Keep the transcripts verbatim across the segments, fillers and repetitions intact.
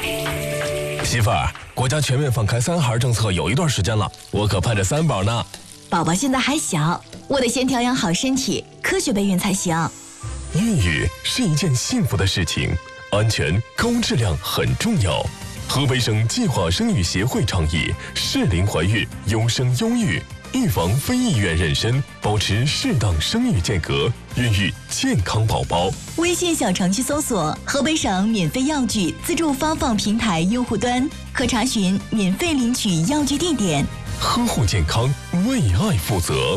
媳妇儿，国家全面放开三孩政策有一段时间了，我可盼着三宝呢。 宝宝现在还小，我得先调养好身体，科学备孕才行。 孕育是一件幸福的事情，安全高质量很重要。河北省计划生育协会倡议适龄怀孕，优生优育，预防非意愿妊娠，保持适当生育间隔，孕育健康宝宝。 微信小程序搜索河北省免费药具自助发放平台用户端，可查询免费领取药具地点。 呵护健康，为爱负责。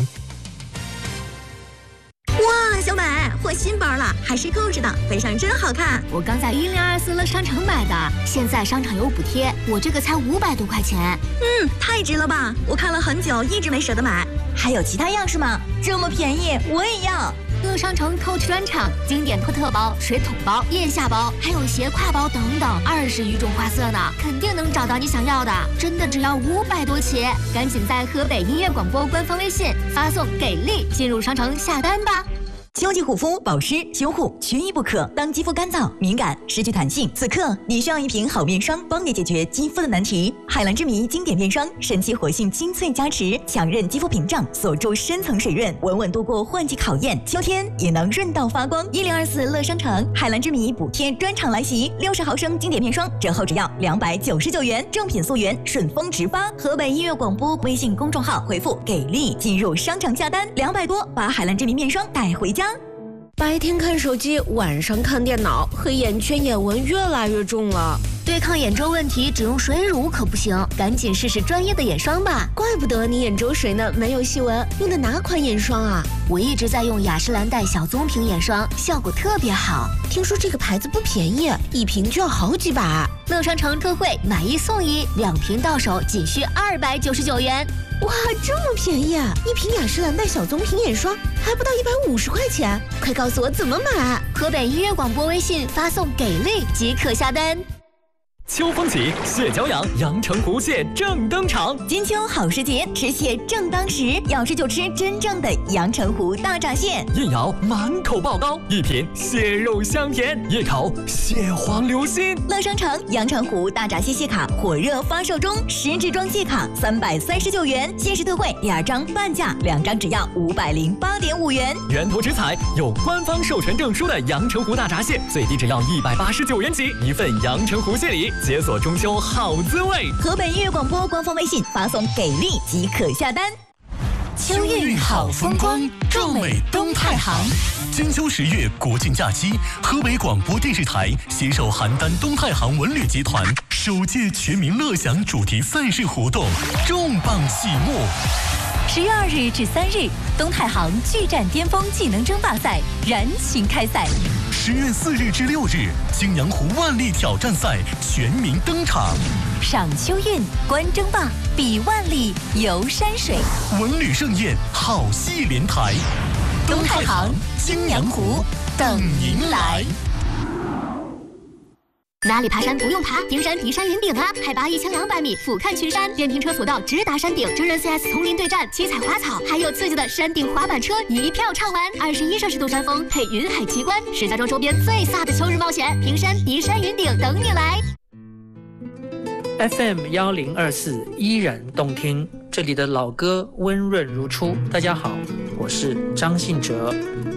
哇，小美，换新包了，还是购置的，背上真好看。 我刚在一零二四乐商城买的，现在商场有补贴，我这个才五百多块钱。 嗯，太值了吧！我看了很久，一直没舍得买。 还有其他样式吗？这么便宜，我也要。 乐商城 Coach 专场，经典托特包、水桶包、腋下包，还有斜挎包等等，二十余种花色呢，肯定能找到你想要的。真的只要五百多起，赶紧在河北音乐广播官方微信发送“给力”进入商城下单吧。 秋季护肤保湿修护缺一不可。当肌肤干燥、敏感、失去弹性，此刻你需要一瓶好面霜，帮你解决肌肤的难题。海蓝之谜经典面霜，神奇活性精粹加持，强韧肌肤屏障，锁住深层水润，稳稳度过换季考验。秋天也能润到发光。一零二四乐商城海蓝之谜补贴专场来袭，六十毫升经典面霜折后只要两百九十九元，正品溯源，顺丰直发。河北音乐广播微信公众号回复“给力”进入商场下单，两百多把海蓝之谜面霜带回家。 白天看手机，晚上看电脑，黑眼圈眼纹越来越重了。 对抗眼周问题，只用水乳可不行，赶紧试试专业的眼霜吧。 怪不得你眼周水呢没有细纹，用的哪款眼霜啊？ 我一直在用雅诗兰黛小棕瓶眼霜，效果特别好。 听说这个牌子不便宜，一瓶就要好几百。 乐商城特惠，买一送一，两瓶到手仅需二百九十九元。 哇，这么便宜啊！一瓶雅诗兰黛小棕瓶眼霜还不到一百五十块钱，快告诉我怎么买！ 河北音乐广播微信发送“给力”即可下单。 秋风起，蟹脚痒，阳澄湖蟹正登场。 金秋好时节，吃蟹正当时，要吃就吃真正的阳澄湖大闸蟹。 一咬满口爆膏，一品蟹肉香甜，一口蟹黄流心。 乐商城阳澄湖大闸蟹蟹卡火热发售中，十支装蟹卡三百三十九元，限时特惠，第二张半价，两张只要五百零八点五元。 源头直采，有官方授权证书的阳澄湖大闸蟹，最低只要一百八十九元起，一份阳澄湖蟹礼。解锁中秋好滋味。 河北音乐广播官方微信发送“给力”即可下单。 秋运好风光，壮美东太行。金秋十月国庆假期，河北广播电视台携手邯郸东太行文旅集团首届全民乐享主题赛事活动重磅启幕。 十月二日至三日，东太行巨战巅峰技能争霸赛燃情开赛。 十月四日至六日，泾阳湖万历挑战赛全民登场。 赏秋运，观争霸，比万历，游山水， 文旅盛宴，好戏连台。 东太行，泾阳湖，等您来。 哪里爬山不用爬？平山迪山云顶啊，海拔一千两百米，俯瞰群山，电瓶车索道直达山顶，真人 C S 丛林对战，七彩花草，还有刺激的山顶滑板车，一票畅玩。二十一摄氏度山峰配云海奇观，石家庄周边最飒的秋日冒险，平山迪山云顶等你来。 F M 幺零二四依然动听，这里的老歌温润如初。大家好，我是张信哲。